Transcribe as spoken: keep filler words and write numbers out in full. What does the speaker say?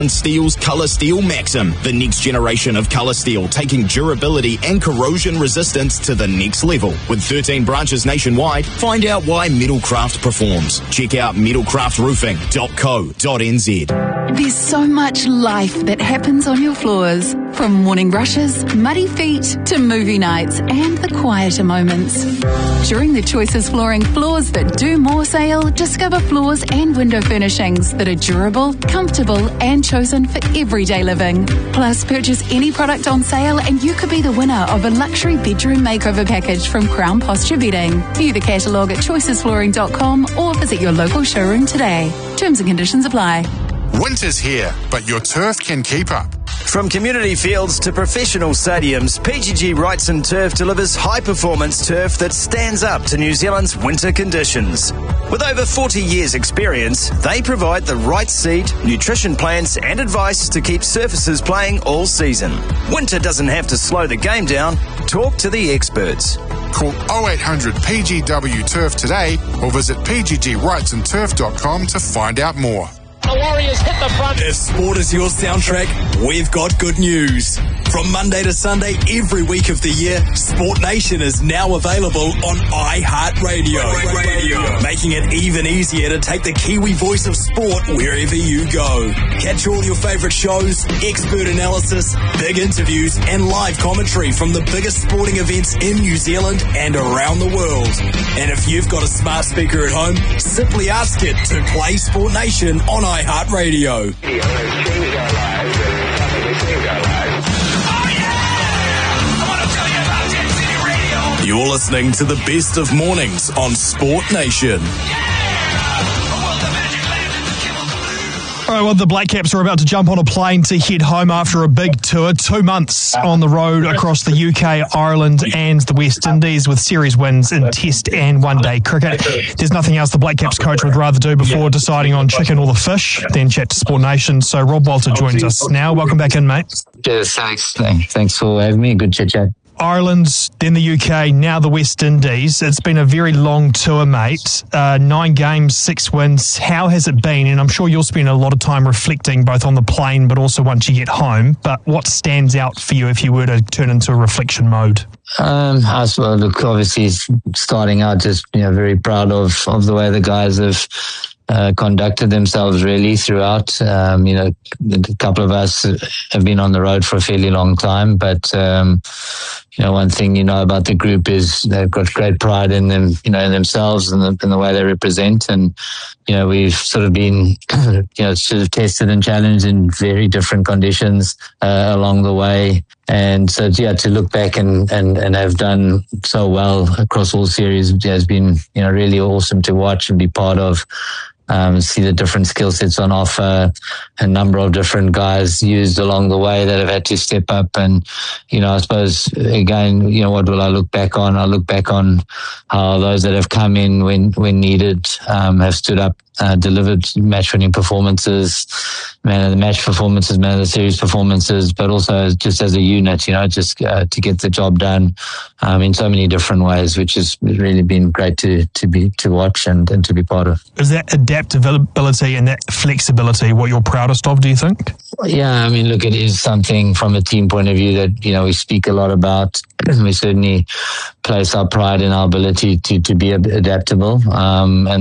Steel's Colour Steel Maxim, the next generation of colour steel, taking durability and corrosion resistance to the next level. With thirteen branches nationwide, find out why Metalcraft performs. Check out metalcraft roofing dot co dot n z. There's so much life that happens on your floors. From morning brushes, muddy feet, to movie nights and the quieter moments. During the Choices Flooring Floors That Do More sale, discover floors and window furnishings that are durable, comfortable and chosen for everyday living. Plus, purchase any product on sale and you could be the winner of a luxury bedroom makeover package from Crown Posture Bedding. View the catalogue at choices flooring dot com or visit your local showroom today. Terms and conditions apply. Winter's here, but your turf can keep up. From community fields to professional stadiums, P G G Wrightson Turf delivers high-performance turf that stands up to New Zealand's winter conditions. With over forty years' experience, they provide the right seed, nutrition plans and advice to keep surfaces playing all season. Winter doesn't have to slow the game down. Talk to the experts. Call oh eight hundred P G W Turf today or visit p g g wrightson turf dot com to find out more. The Warriors hit the front. If sport is your soundtrack, we've got good news. From Monday to Sunday, every week of the year, Sport Nation is now available on iHeartRadio, Radio. Making it even easier to take the Kiwi voice of sport wherever you go. Catch all your favourite shows, expert analysis, big interviews, and live commentary from the biggest sporting events in New Zealand and around the world. And if you've got a smart speaker at home, simply ask it to play Sport Nation on iHeartRadio. You're listening to the best of mornings on Sport Nation. All right, well, the Black Caps are about to jump on a plane to head home after a big tour. Two months on the road across the U K, Ireland and the West Indies with series wins in Test and one-day cricket. There's nothing else the Black Caps coach would rather do before deciding on chicken or the fish than chat to Sport Nation. So Rob Walter joins us now. Welcome back in, mate. Cheers, thanks. Thanks for having me. Good chit-chat. Ireland, then the U K, now the West Indies. It's been a very long tour, mate. Uh, nine games, six wins. How has it been? And I'm sure you'll spend a lot of time reflecting both on the plane but also once you get home. But what stands out for you if you were to turn into a reflection mode? Um, I suppose, look, obviously starting out, just, you know, very proud of, of the way the guys have Uh, conducted themselves really throughout. Um, you know, a couple of us have been on the road for a fairly long time, but um, you know, one thing you know about the group is they've got great pride in them, you know, in themselves and the, in the way they represent. And you know, we've sort of been, you know, sort of tested and challenged in very different conditions uh, along the way. And so, yeah, to look back and, and, and have done so well across all series has been, you know, really awesome to watch and be part of. Um, see the different skill sets on offer, a number of different guys used along the way that have had to step up. And, you know, I suppose, again, you know, what will I look back on? I look back on how those that have come in when, when needed, um, have stood up, uh, delivered match-winning performances, man of the match performances, man of the series performances, but also just as a unit, you know, just uh, to get the job done um, in so many different ways, which has really been great to to be to watch and, and to be part of. Is that adaptability and that flexibility what you're proudest of, do you think? Yeah, I mean, look, it is something from a team point of view that, you know, we speak a lot about. We certainly place our pride in our ability to, to be adaptable. Um, and